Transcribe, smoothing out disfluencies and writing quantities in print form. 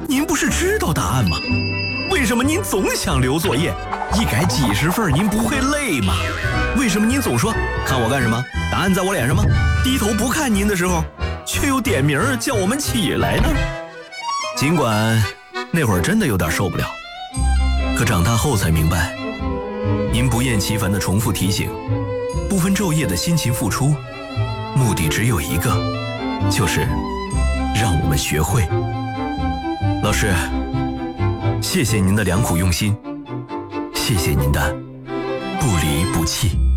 您不是知道答案吗？为什么您总想留作业？一改几十份您不会累吗？为什么您总说看我干什么？答案在我脸上吗？低头不看您的时候，却又点名叫我们起来呢？尽管那会儿真的有点受不了，可长大后才明白，您不厌其烦地重复提醒，不分昼夜的辛勤付出，目的只有一个，就是让我们学会。老师，谢谢您的良苦用心，谢谢您的不离不弃。